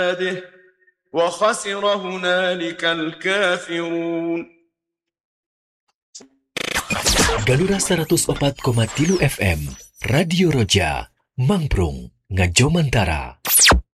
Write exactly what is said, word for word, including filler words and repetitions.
وخسر هنالك الكافرون. Galura seratus empat koma tiga F M Radio Roja Mangprung Ngajomantara.